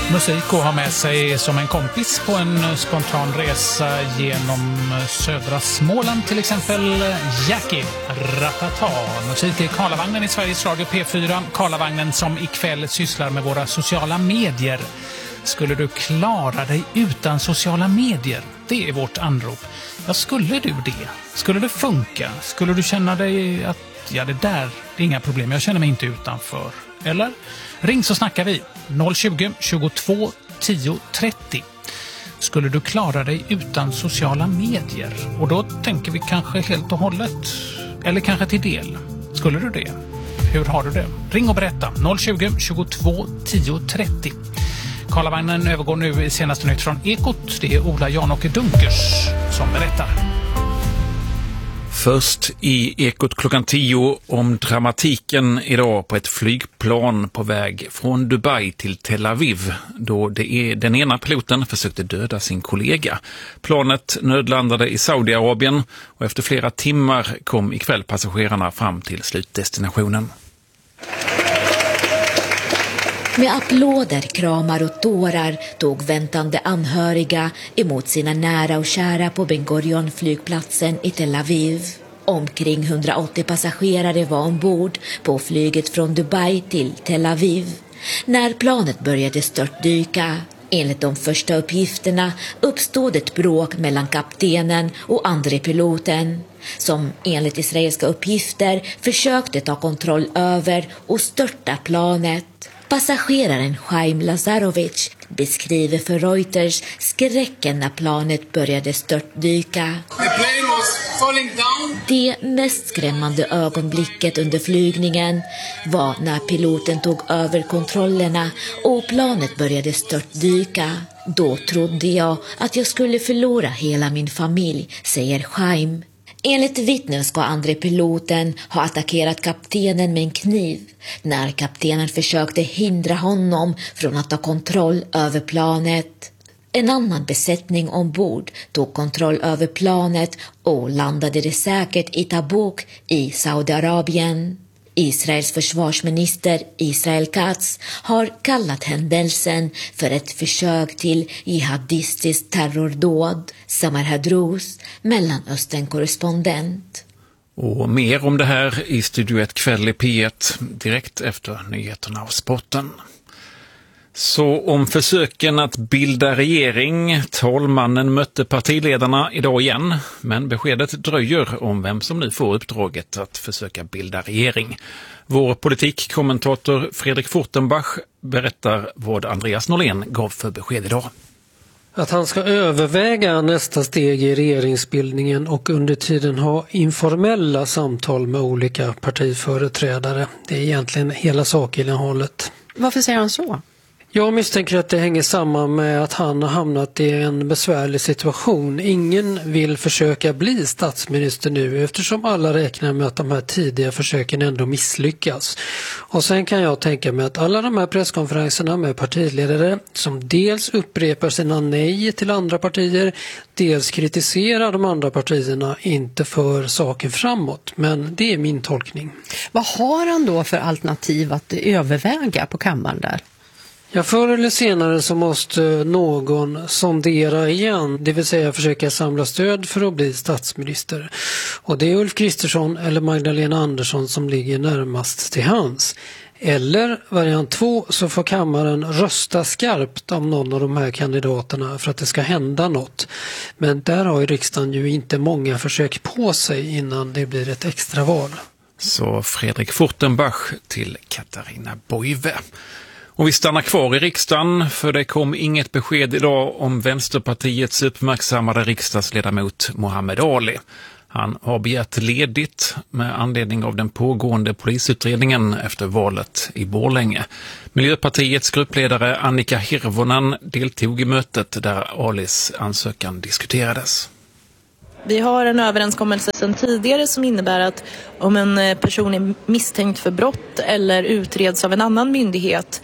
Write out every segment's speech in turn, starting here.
Musik att ha med sig som en kompis på en spontan resa genom södra Småland, till exempel Jackie Ratata. Musik i Karlavagnen i Sveriges Radio P4. Karlavagnen som ikväll sysslar med våra sociala medier. Skulle du klara dig utan sociala medier? Det är vårt anrop. Ja, skulle du det? Skulle det funka? Skulle du känna dig att ja, det är inga problem, jag känner mig inte utanför? Eller? Ring så snackar vi. 020 22 10 30. Skulle du klara dig utan sociala medier? Och då tänker vi kanske helt och hållet. Eller kanske till del. Skulle du det? Hur har du det? Ring och berätta. 020 22 10 30. Karlavagnen övergår nu i senaste nytt från Ekot. Det är Ola Jan-Åke Dunkers som berättar. Först i Ekot klockan 10 om dramatiken idag på ett flygplan på väg från Dubai till Tel Aviv, då den ena piloten försökte döda sin kollega. Planet nödlandade i Saudiarabien och efter flera timmar kom ikväll passagerarna fram till slutdestinationen. Med applåder, kramar och tårar tog väntande anhöriga emot sina nära och kära på Ben Gurion flygplatsen i Tel Aviv. Omkring 180 passagerare var ombord på flyget från Dubai till Tel Aviv när planet började störtdyka. Enligt de första uppgifterna uppstod ett bråk mellan kaptenen och andre piloten, som enligt israeliska uppgifter försökte ta kontroll över och störta planet. Passageraren Chaim Lazarovic beskriver för Reuters skräcken när planet började störtdyka. Det mest skrämmande ögonblicket under flygningen var när piloten tog över kontrollerna och planet började störtdyka. Då trodde jag att jag skulle förlora hela min familj, säger Chaim. Enligt vittnen ska andre piloten ha attackerat kaptenen med en kniv när kaptenen försökte hindra honom från att ta kontroll över planet. En annan besättning ombord tog kontroll över planet och landade det säkert i Tabuk i Saudiarabien. Israels försvarsminister Israel Katz har kallat händelsen för ett försök till jihadistiskt terrordåd. Samar Hadrous, Mellanöstern-korrespondent. Och mer om det här i Studio 1 kväll i P1 direkt efter nyheterna av sporten. Så om försöken att bilda regering, talmannen mötte partiledarna idag igen, men beskedet dröjer om vem som nu får uppdraget att försöka bilda regering. Vår politikkommentator Fredrik Furtenbach berättar vad Andreas Norlén gav för besked idag. Att han ska överväga nästa steg i regeringsbildningen och under tiden ha informella samtal med olika partiföreträdare. Det är egentligen hela sakinnehållet. Varför säger han så? Jag misstänker att det hänger samman med att han har hamnat i en besvärlig situation. Ingen vill försöka bli statsminister nu eftersom alla räknar med att de här tidiga försöken ändå misslyckas. Och sen kan jag tänka mig att alla de här presskonferenserna med partiledare som dels upprepar sina nej till andra partier, dels kritiserar de andra partierna inte för saken framåt. Men det är min tolkning. Vad har han då för alternativ att överväga på kammaren där? Ja, förr eller senare så måste någon sondera igen, det vill säga försöka samla stöd för att bli statsminister. Och det är Ulf Kristersson eller Magdalena Andersson som ligger närmast till hands. Eller variant 2 så får kammaren rösta skarpt om någon av de här kandidaterna för att det ska hända något. Men där har ju riksdagen ju inte många försök på sig innan det blir ett extra val. Så Fredrik Furtenbach till Katarina Boive. Och vi stannar kvar i riksdagen för det kom inget besked idag om Vänsterpartiets uppmärksammade riksdagsledamot Mohammed Ali. Han har begärt ledigt med anledning av den pågående polisutredningen efter valet i Borlänge. Miljöpartiets gruppledare Annika Hirvonen deltog i mötet där Alis ansökan diskuterades. Vi har en överenskommelse sedan tidigare som innebär att om en person är misstänkt för brott eller utreds av en annan myndighet,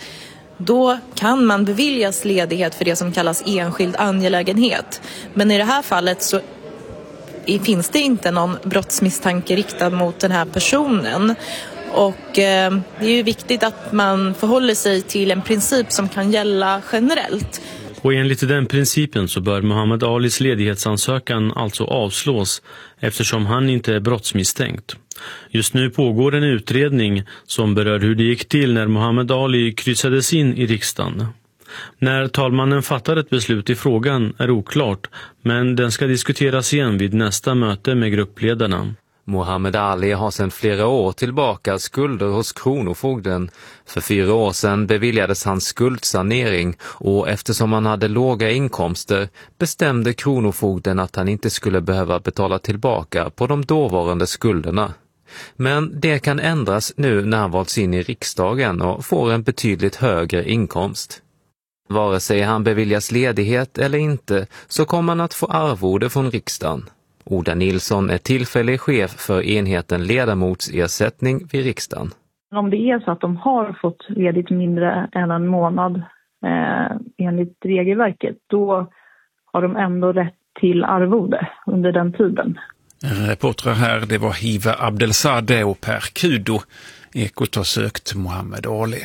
då kan man beviljas ledighet för det som kallas enskild angelägenhet. Men i det här fallet så finns det inte någon brottsmisstanke riktad mot den här personen. Och det är ju viktigt att man förhåller sig till en princip som kan gälla generellt. Och enligt den principen så bör Muhammad Alis ledighetsansökan alltså avslås eftersom han inte är brottsmisstänkt. Just nu pågår en utredning som berör hur det gick till när Muhammad Ali kryssades in i riksdagen. När talmannen fattar ett beslut i frågan är oklart, men den ska diskuteras igen vid nästa möte med gruppledarna. Muhammad Ali har sedan flera år tillbaka skulder hos Kronofogden. För 4 år sedan beviljades hans skuldsanering och eftersom han hade låga inkomster bestämde Kronofogden att han inte skulle behöva betala tillbaka på de dåvarande skulderna. Men det kan ändras nu när han valts in i riksdagen och får en betydligt högre inkomst. Vare sig han beviljas ledighet eller inte så kommer han att få arvode från riksdagen. Oda Nilsson är tillfällig chef för enheten ledamotsersättning vid riksdagen. Om det är så att de har fått ledigt mindre än en månad enligt regelverket, då har de ändå rätt till arvode under den tiden. Reportrar här, det var Hiva Abdelsadeh och Per Kudo. Ekot har sökt Muhammad Ali.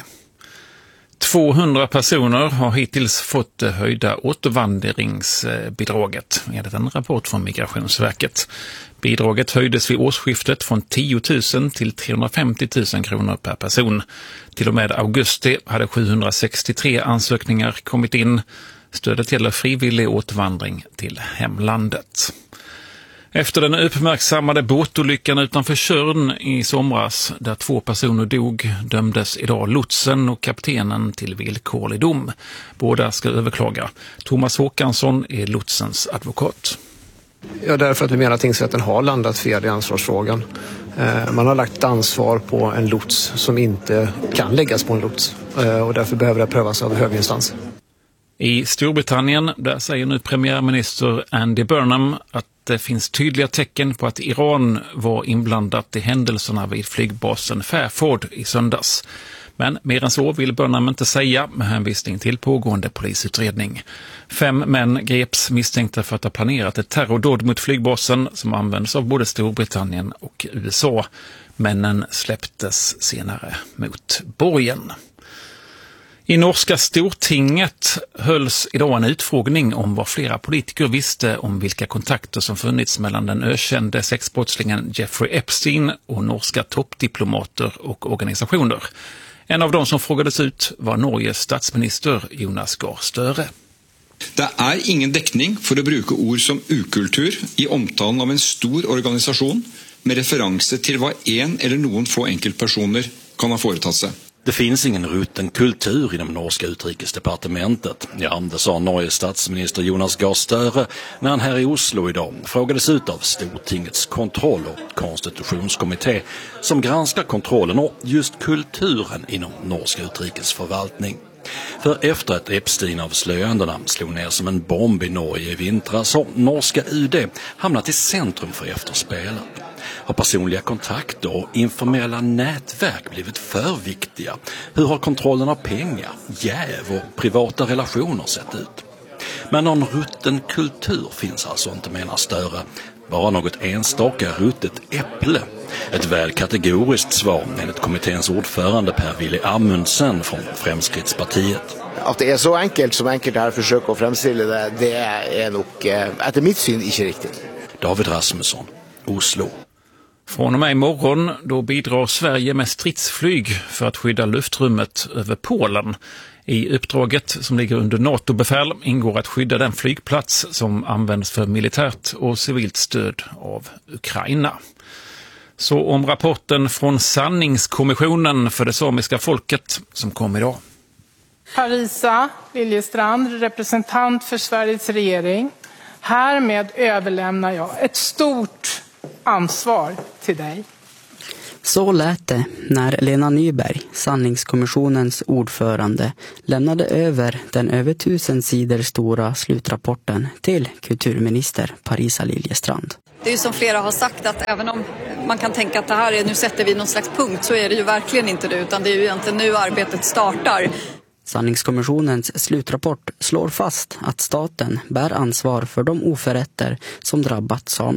200 personer har hittills fått höjda återvandringsbidraget, enligt en rapport från Migrationsverket. Bidraget höjdes vid årsskiftet från 10 000 till 350 000 kronor per person. Till och med augusti hade 763 ansökningar kommit in. Stödet gäller frivillig återvandring till hemlandet. Efter den uppmärksammade båtolyckan utanför Tjörn i somras, där 2 personer dog, dömdes idag lotsen och kaptenen till villkorlig dom. Båda ska överklaga. Thomas Håkansson är lotsens advokat. Ja, därför att vi menar att tingsrätten har landat fel i ansvarsfrågan. Man har lagt ansvar på en lots som inte kan läggas på en lots och därför behöver det prövas av hög instans. I Storbritannien, där säger nu premiärminister Andy Burnham att det finns tydliga tecken på att Iran var inblandat i händelserna vid flygbasen Fairford i söndags. Men mer än så vill Burnham inte säga med hänvisning till pågående polisutredning. 5 män greps misstänkta för att ha planerat ett terrordåd mot flygbasen som används av både Storbritannien och USA. Männen släpptes senare mot borgen. I norska Stortinget hölls idag en utfrågning om vad flera politiker visste om vilka kontakter som funnits mellan den ökände sexbrottslingen Jeffrey Epstein och norska toppdiplomater och organisationer. En av dem som frågades ut var Norges statsminister Jonas Gahr Støre. Det är ingen täckning för att bruka ord som ukultur i omtalen av en stor organisation med referenser till vad en eller någon få enkeltpersoner kan ha företagit sig. Det finns ingen rutten kultur i det norska utrikesdepartementet. Ja, det sa Norges statsminister Jonas Gahr Støre när han här i Oslo idag frågades ut av Stortingets kontroll- och konstitutionskommitté som granskar kontrollen och just kulturen inom norska utrikesförvaltning. För efter att Epstein-avslöjandena slog ner som en bomb i Norge i vintras har norska UD hamnat i centrum för efterspelet. Har personliga kontakter och informella nätverk blivit för viktiga? Hur har kontrollen av pengar, jäv och privata relationer sett ut? Men någon rutten kultur finns alltså inte, menar Støre. Bara något enstaka ruttet äpple. Ett väl kategoriskt svar enligt kommitténs ordförande Per-Willy Amundsen från Fremskrittspartiet. Att det är så enkelt som enkelt här försöker att framställa det är nog efter mitt syn inte riktigt. David Rasmusson, Oslo. Från och med imorgon då bidrar Sverige med stridsflyg för att skydda luftrummet över Polen. I uppdraget som ligger under NATO-befäl ingår att skydda den flygplats som används för militärt och civilt stöd av Ukraina. Så om rapporten från Sanningskommissionen för det samiska folket som kom idag. Parisa Liljestrand, representant för Sveriges regering. Härmed överlämnar jag ett stort ansvar till dig. Så lät det när Lena Nyberg, Sanningskommissionens ordförande, lämnade över den över 1000 sidor stora slutrapporten till kulturminister Parisa Liljestrand. Det är ju som flera har sagt att även om man kan tänka att det här är, nu sätter vi någon slags punkt, så är det ju verkligen inte det, utan det är ju egentligen nu arbetet startar. Sanningskommissionens slutrapport slår fast att staten bär ansvar för de oförrätter som drabbat samerna.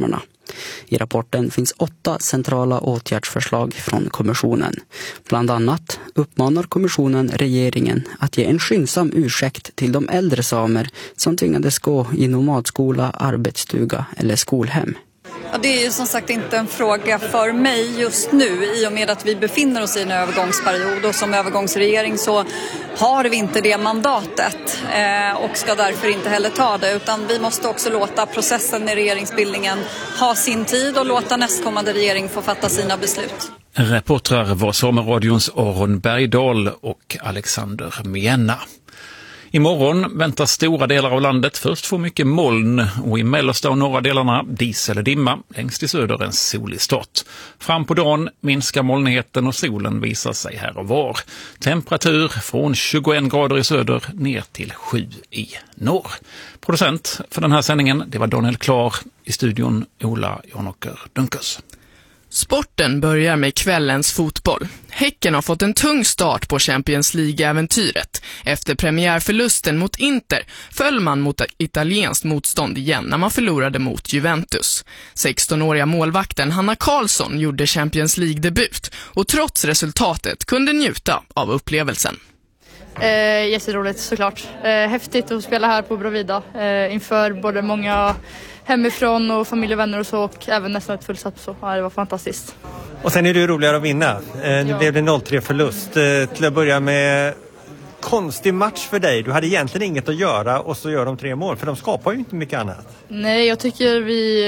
I rapporten finns 8 centrala åtgärdsförslag från kommissionen. Bland annat uppmanar kommissionen regeringen att ge en skyndsam ursäkt till de äldre samer som tvingades gå i nomadskola, arbetsstuga eller skolhem. Ja, det är ju som sagt inte en fråga för mig just nu i och med att vi befinner oss i en övergångsperiod och som övergångsregering så har vi inte det mandatet och ska därför inte heller ta det, utan vi måste också låta processen i regeringsbildningen ha sin tid och låta nästkommande regering få fatta sina beslut. Reportrar var Sameradions Aron Bergdahl och Alexander Mena. Imorgon väntar stora delar av landet först få mycket moln och i mellersta och norra delarna dis eller dimma, längst i söder en solig start. Fram på dagen minskar molnigheten och solen visar sig här och var. Temperatur från 21 grader i söder ner till 7 i norr. Producent för den här sändningen, det var Daniel Klar, i studion Ola Jonåker Dunkers. Sporten börjar med kvällens fotboll. Häcken har fått en tung start på Champions League-äventyret. Efter premiärförlusten mot Inter föll man mot italienskt motstånd igen när man förlorade mot Juventus. 16-åriga målvakten Hanna Karlsson gjorde Champions League-debut och trots resultatet kunde njuta av upplevelsen. Jätteroligt såklart. Häftigt att spela här på Bravida inför både många hemifrån och familj och vänner och så, och även nästan ett fullsatt så. Ja, det var fantastiskt. Och sen är det ju roligare att vinna. Nu blev det 0-3 förlust. Till att börja med, konstig match för dig. Du hade egentligen inget att göra och så gör de 3 mål, för de skapar ju inte mycket annat. Nej, jag tycker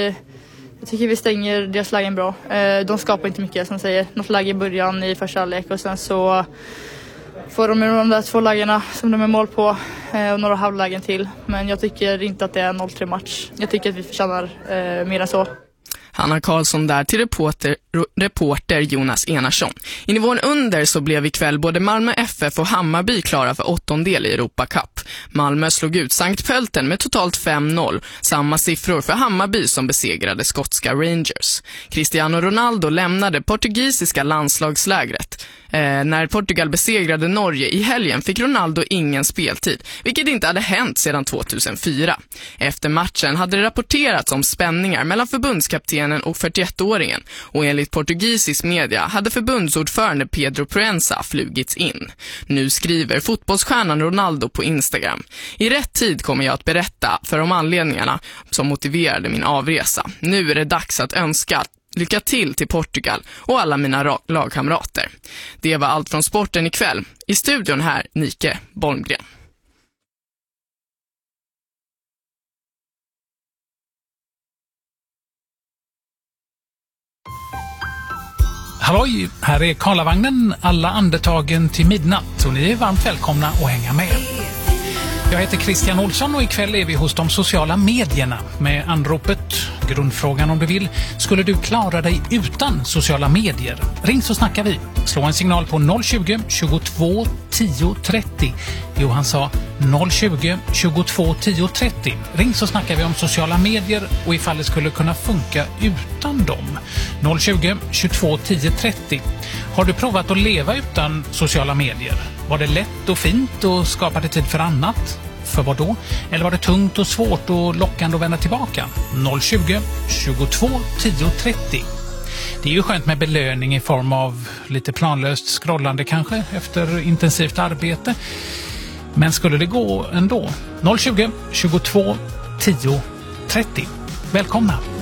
vi stänger deras lägen bra. De skapar inte mycket, som säger. Något läge i början i första halvlek och sen så får de där 2 lägena som de är mål på och några halvlägen till. Men jag tycker inte att det är en 0-3 match. Jag tycker att vi förtjänar mer än så. Hanna Karlsson där till reporter Jonas Enarsson. I nivån under så blev ikväll både Malmö FF och Hammarby klara för 8:e i Europa Cup. Malmö slog ut Sankt Pölten med totalt 5-0. Samma siffror för Hammarby som besegrade skotska Rangers. Cristiano Ronaldo lämnade portugisiska landslagslägret. När Portugal besegrade Norge i helgen fick Ronaldo ingen speltid, vilket inte hade hänt sedan 2004. Efter matchen hade det rapporterats om spänningar mellan förbundskaptenen och 41-åringen och enligt portugisisk media hade förbundsordförande Pedro Proença flugits in. Nu skriver fotbollsstjärnan Ronaldo på Instagram: I rätt tid kommer jag att berätta för de anledningarna som motiverade min avresa. Nu är det dags att önska lycka till Portugal och alla mina lagkamrater. Det var allt från sporten ikväll. I studion här, Nike Bolmgren. Halloj, här är Karlavagnen, alla andetagen till midnatt och ni är varmt välkomna att hänga med. Jag heter Christian Olsson och ikväll är vi hos de sociala medierna med anropet, grundfrågan om du vill: skulle du klara dig utan sociala medier? Ring så snackar vi. Slå en signal på 020 22 10 30. Johan sa 020 22 10 30. Ring så snackar vi om sociala medier och ifall det skulle kunna funka utan dem. 020 22 10 30. Har du provat att leva utan sociala medier? Var det lätt och fint och skapade tid för annat? För vad då? Eller var det tungt och svårt och lockande att vända tillbaka? 020 22 10 30. Det är ju skönt med belöning i form av lite planlöst scrollande kanske efter intensivt arbete. Men skulle det gå ändå? 020 22 10 30. Välkomna!